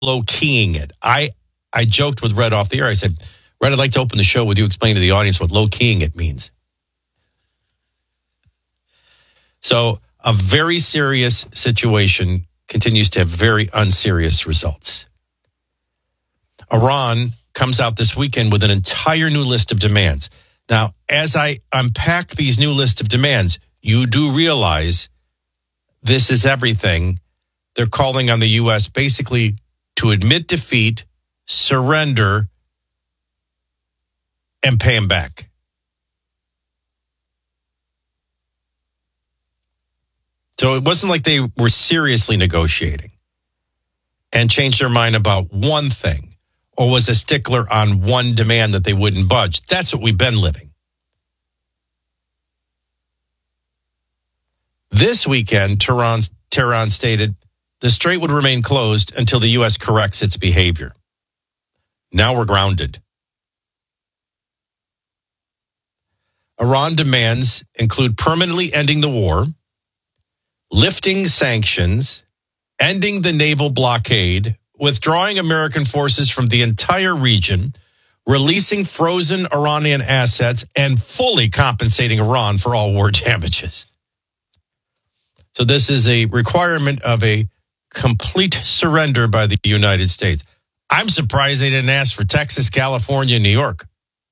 low-keying it. I joked with Red off the air. I said, Red, I'd like to open the show with you explaining to the audience what low-keying it means. So a very serious situation continues to have very unserious results. Iran comes out this weekend with an entire new list of demands. Now, as I unpack these new list of demands, you do realize this is everything. They're calling on the U.S. basically to admit defeat, surrender, and pay them back. So it wasn't like they were seriously negotiating and changed their mind about one thing or was a stickler on one demand that they wouldn't budge. That's what we've been living. This weekend, Tehran stated the strait would remain closed until the U.S. corrects its behavior. Now we're grounded. Iran demands include permanently ending the war, lifting sanctions, ending the naval blockade, withdrawing American forces from the entire region, releasing frozen Iranian assets, and fully compensating Iran for all war damages. So this is a requirement of a complete surrender by the United States. I'm surprised they didn't ask for Texas, California, New York.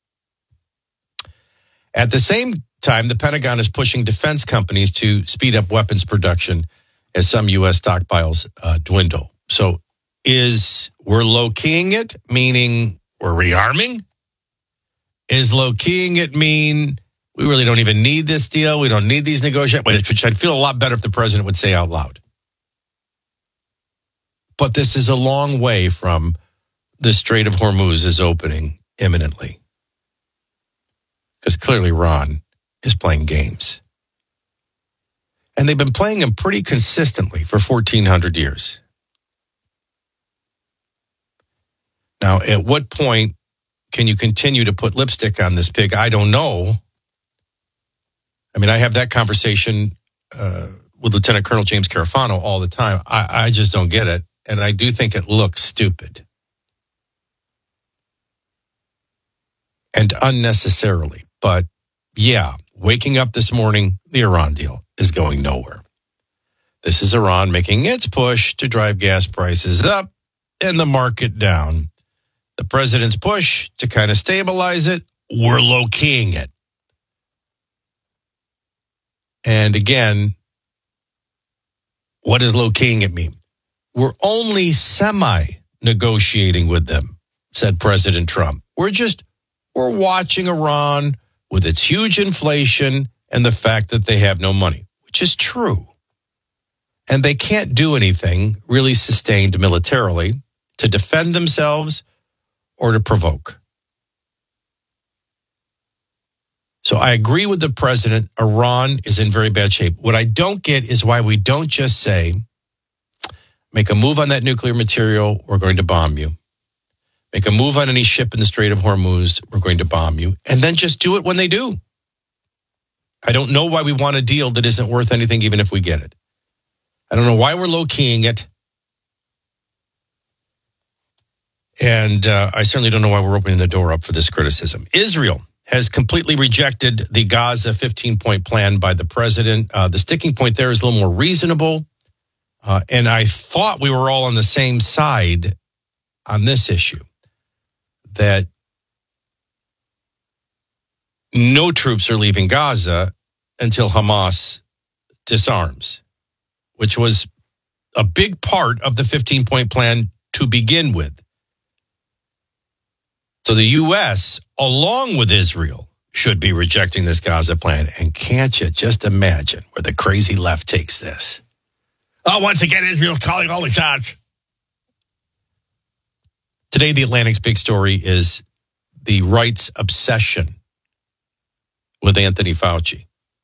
At the same time, the Pentagon is pushing defense companies to speed up weapons production as some U.S. stockpiles dwindle. So we're low-keying it, meaning we're rearming? Is low-keying it mean we really don't even need this deal? We don't need these negotiations? Which I'd feel a lot better if the president would say out loud. But this is a long way from the Strait of Hormuz is opening imminently. Because clearly Iran is playing games. And they've been playing them pretty consistently for 1,400 years. Now, at what point can you continue to put lipstick on this pig? I don't know. I mean, I have that conversation with Lieutenant Colonel James Carafano all the time. I just don't get it. And I do think it looks stupid. And unnecessarily. But yeah, waking up this morning, the Iran deal is going nowhere. This is Iran making its push to drive gas prices up and the market down. The president's push to kind of stabilize it, we're low-keying it. And again, what does low-keying it mean? We're only semi-negotiating with them, said President Trump. We're watching Iran with its huge inflation and the fact that they have no money, which is true. And they can't do anything really sustained militarily to defend themselves or to provoke. So I agree with the president. Iran is in very bad shape. What I don't get is why we don't just say, make a move on that nuclear material, we're going to bomb you. Make a move on any ship in the Strait of Hormuz, we're going to bomb you. And then just do it when they do. I don't know why we want a deal that isn't worth anything, even if we get it. I don't know why we're low-keying it. And I certainly don't know why we're opening the door up for this criticism. Israel has completely rejected the Gaza 15-point plan by the president. The sticking point there is a little more reasonable. And I thought we were all on the same side on this issue, that no troops are leaving Gaza until Hamas disarms, which was a big part of the 15-point plan to begin with. So the U.S., along with Israel, should be rejecting this Gaza plan. And can't you just imagine where the crazy left takes this? Oh, once again, Israel's calling all the shots. Today, the Atlantic's big story is the right's obsession with Anthony Fauci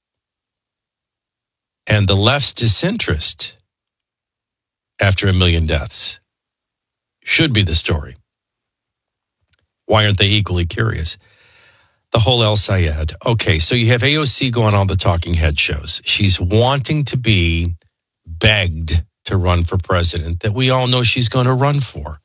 and the left's disinterest after 1 million deaths should be the story. Why aren't they equally curious? The whole El Sayed. Okay, so you have AOC going on the talking head shows. She's wanting to be begged to run for president that we all know she's going to run for.